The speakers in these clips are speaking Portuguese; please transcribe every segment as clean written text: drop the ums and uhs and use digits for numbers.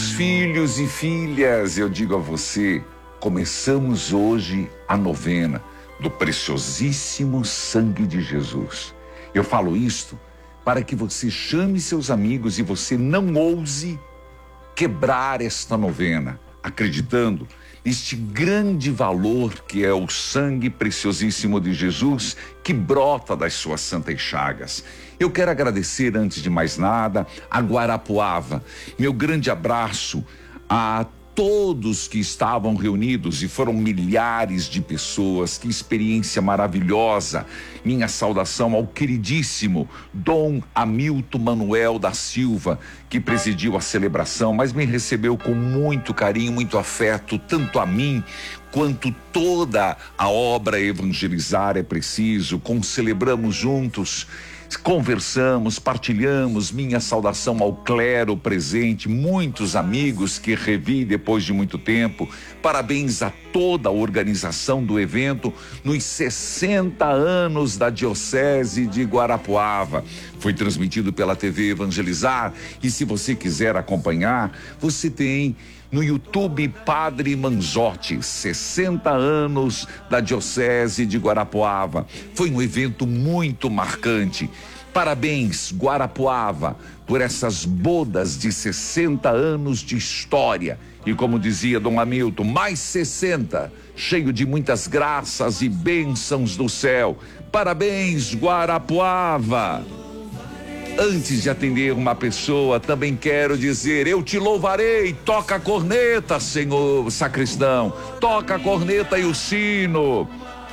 Meus filhos e filhas, eu digo a você, começamos hoje a novena do preciosíssimo sangue de Jesus. Eu falo isto para que você chame seus amigos e você não ouse quebrar esta novena, acreditando neste grande valor que é o sangue preciosíssimo de Jesus que brota das suas santas chagas. Eu quero agradecer, antes de mais nada, a Guarapuava. Meu grande abraço a todos que estavam reunidos, e foram milhares de pessoas. Que experiência maravilhosa. Minha saudação ao queridíssimo Dom Hamilton Manuel da Silva, que presidiu a celebração, mas me recebeu com muito carinho, muito afeto, tanto a mim quanto toda a obra Evangelizar é Preciso. Celebramos juntos, conversamos, partilhamos. Minha saudação ao clero presente, muitos amigos que revi depois de muito tempo. Parabéns a toda a organização do evento nos 60 anos da Diocese de Guarapuava. Foi transmitido pela TV Evangelizar, e se você quiser acompanhar, você tem no YouTube Padre Manzotti, 60 anos da Diocese de Guarapuava. Foi um evento muito marcante. Parabéns, Guarapuava, por essas bodas de 60 anos de história. E como dizia Dom Hamilton, mais 60, cheio de muitas graças e bênçãos do céu. Parabéns, Guarapuava. Antes de atender uma pessoa, também quero dizer: eu te louvarei. Toca a corneta, senhor sacristão. Toca a corneta e o sino.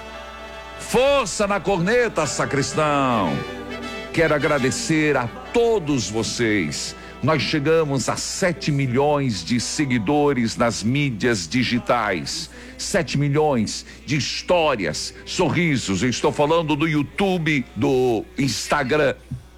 Força na corneta, sacristão. Quero agradecer a todos vocês. Nós chegamos a 7 milhões de seguidores nas mídias digitais. 7 milhões de histórias, sorrisos. Eu estou falando do YouTube, do Instagram,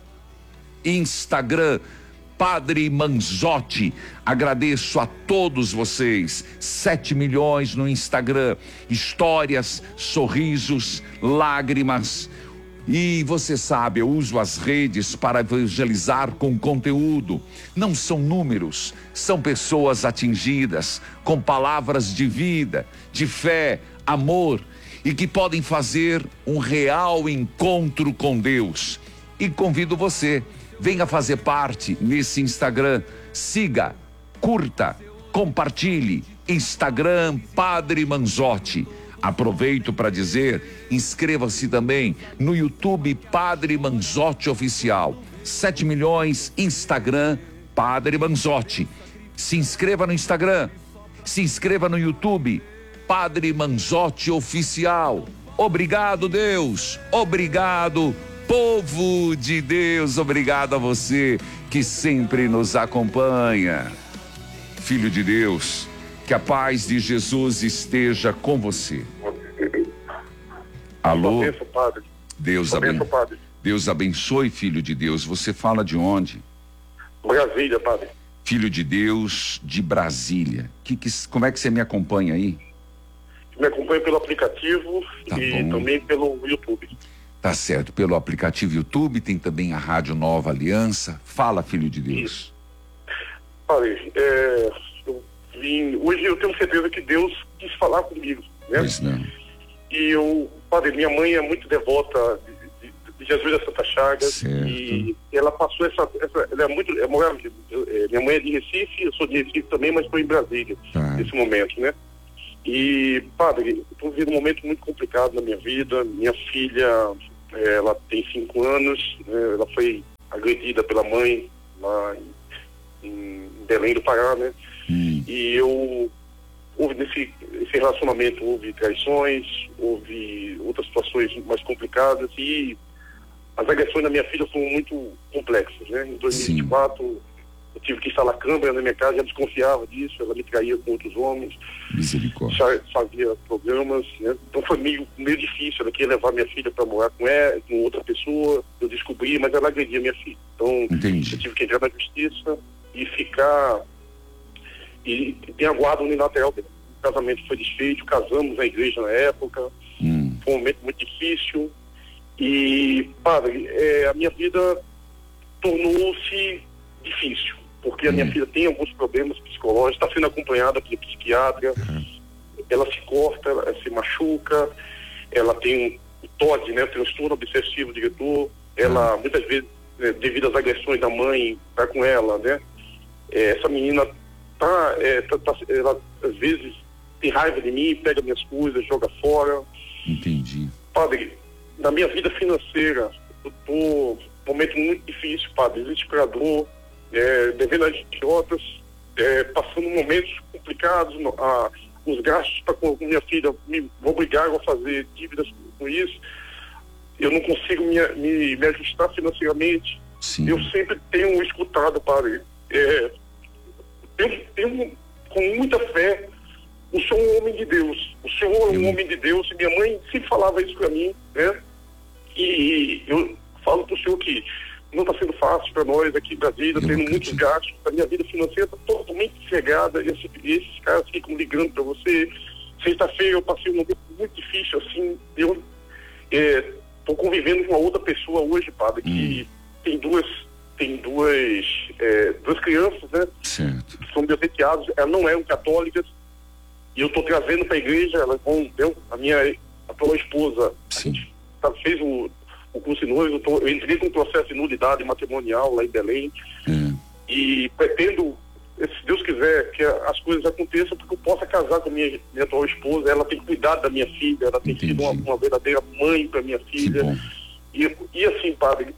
Padre Manzotti. Agradeço a todos vocês. 7 milhões no Instagram. Histórias, sorrisos, lágrimas. E você sabe, eu uso as redes para evangelizar com conteúdo. Não são números, são pessoas atingidas com palavras de vida, de fé, amor, e que podem fazer um real encontro com Deus. E convido você, venha fazer parte nesse Instagram. Siga, curta, compartilhe. Instagram Padre Manzotti. Aproveito para dizer, inscreva-se também no YouTube Padre Manzotti Oficial. 7 milhões, Instagram Padre Manzotti. Se inscreva no Instagram, se inscreva no YouTube Padre Manzotti Oficial. Obrigado, Deus. Obrigado, povo de Deus. Obrigado a você que sempre nos acompanha. Filho de Deus, que a paz de Jesus esteja com você. Alô? Deus abençoe, filho de Deus. Você fala de onde? Brasília, padre. Filho de Deus de Brasília. Como é que você me acompanha aí? Me acompanha pelo aplicativo e também pelo YouTube. Tá certo, pelo aplicativo YouTube, tem também a Rádio Nova Aliança. Fala, filho de Deus. Padre, hoje eu tenho certeza que Deus quis falar comigo, né? Pois não. E padre, minha mãe é muito devota de Jesus da Santa Chagas. Certo. E ela passou ela minha mãe é de Recife, eu sou de Recife também, mas estou em Brasília nesse momento, né? E, padre, estou vivendo um momento muito complicado na minha vida. Minha filha, ela tem 5 anos, né? Ela foi agredida pela mãe lá em Belém do Pará, né? E houve nesse relacionamento, houve traições, houve outras situações mais complicadas, e as agressões na minha filha foram muito complexas, né? Em 2024, eu tive que instalar câmera na minha casa, eu desconfiava disso, ela me traía com outros homens. Misericórdia. Fazia programas, né? Então foi meio difícil, ela queria levar minha filha para morar com outra pessoa, eu descobri, mas ela agredia minha filha. Então, entendi. Eu tive que entrar na justiça e ficar... E tem a guarda unilateral dele. O casamento foi desfeito, casamos na igreja na época, foi um momento muito difícil. E, padre, a minha vida tornou-se difícil. porque a minha filha tem alguns problemas psicológicos, está sendo acompanhada pelo psiquiatra, ela se corta, ela se machuca, ela tem o TOD, né, transtorno obsessivo diretor, ela muitas vezes, devido às agressões da mãe, tá com ela, né, essa menina ela às vezes tem raiva de mim, pega minhas coisas, joga fora. Entendi. Padre, na minha vida financeira, eu tô num momento muito difícil, padre, desesperador, devendo às idiotas, passando momentos complicados, os gastos com minha filha me obrigaram a fazer dívidas com isso. Eu não consigo me ajustar financeiramente. Sim. Eu sempre tenho escutado, padre, tenho com muita fé, o senhor é um homem de Deus. O senhor é um homem de Deus. E minha mãe sempre falava isso para mim, né? E eu falo para o senhor que não está sendo fácil para nós aqui em Brasília, tendo muitos gastos. A minha vida financeira está totalmente cegada. Esses caras ficam ligando para você. Sexta-feira eu passei um momento muito difícil, assim. Eu estou convivendo com uma outra pessoa hoje, padre, que tem duas crianças, né? Certo. Que são meus enteados. Elas não eram católicas. E eu estou trazendo para a igreja, a minha atual esposa, sim, a gente fez o curso de noivo, eu entrei com um processo de nulidade matrimonial lá em Belém, e pretendo, se Deus quiser, que as coisas aconteçam, porque eu possa casar com minha atual esposa. Ela tem cuidado da minha filha, ela tem sido uma verdadeira mãe para minha filha. E assim, padre,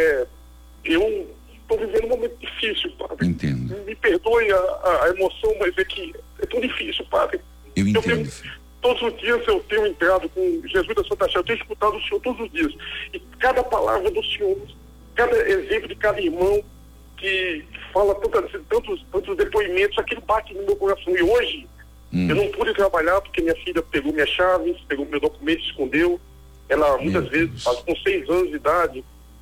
eu estou vivendo um momento difícil, padre. Entendo. Me perdoe a emoção, mas é tão difícil, padre. Eu entendo. Todos os dias eu tenho entrado com Jesus da Santa Chaga, eu tenho escutado o Senhor todos os dias. E cada palavra do Senhor, cada exemplo de cada irmão que fala tantos depoimentos, aquilo bate no meu coração. E hoje, eu não pude trabalhar porque minha filha pegou minhas chaves, pegou meu documento, escondeu. Ela, muitas vezes, com 6 anos de idade,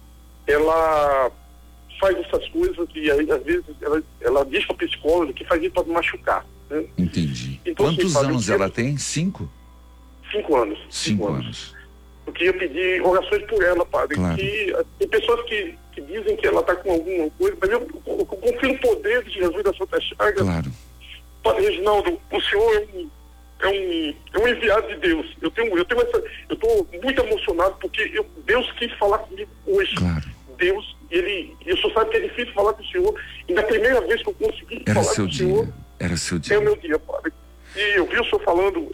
ela faz essas coisas e aí, às vezes ela diz para a psicóloga que faz isso para me machucar, né? Entendi. Então, quantos anos ela tem? 5? 5 anos. 5 anos. Eu queria pedir orações por ela, padre. Claro. Tem pessoas que dizem que ela está com alguma coisa, mas eu confio no poder de Jesus da Santa Chaga. Claro. Padre Reginaldo, o senhor é um enviado de Deus. Eu estou muito emocionado porque Deus quis falar comigo hoje. Claro. Deus, eu só sabe que é difícil falar com o senhor, e na primeira vez que eu consegui falar com o senhor, era seu dia. É o meu dia, padre. E eu vi o senhor falando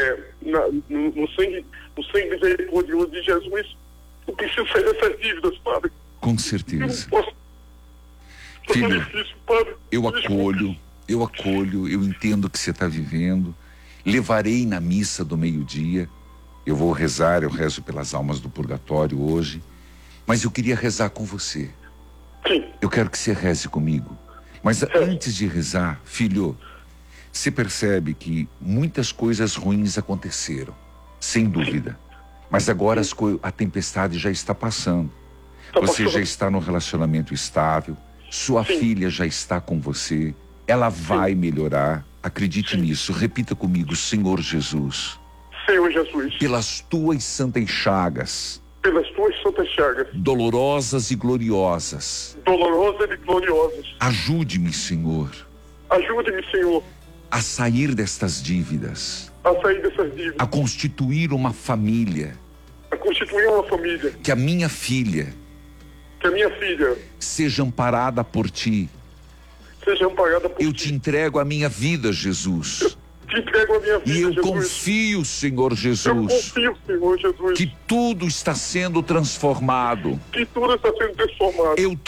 no sangue misericordioso de Jesus. Eu preciso sair dessas dívidas, padre. Com certeza. Eu não posso. Filho, difícil, padre. eu acolho, eu entendo o que você está vivendo. Levarei na missa do meio-dia. Eu vou rezar, eu rezo pelas almas do purgatório hoje. Mas eu queria rezar com você. Sim. Eu quero que você reze comigo. Mas antes de rezar, filho, você percebe que muitas coisas ruins aconteceram, sem dúvida. Mas agora a tempestade já está passando. Você já está num relacionamento estável, sua filha já está com você, ela vai melhorar. Acredite nisso, repita comigo: Senhor Jesus. Senhor Jesus. Pelas tuas santas chagas. Pelas tuas santas chagas. Dolorosas e gloriosas. Dolorosas e gloriosas. Ajude-me, Senhor. Ajude-me, Senhor. A sair destas dívidas. A sair dessas dívidas. A constituir uma família. A constituir uma família. Que a minha filha. Seja amparada por ti. Seja amparada por ti. Eu te entrego a minha vida, Jesus. Te entrego a minha vida, e eu Jesus. confio, Senhor Jesus. Eu confio, Senhor Jesus. Que tudo está sendo transformado. Que tudo está sendo transformado. Eu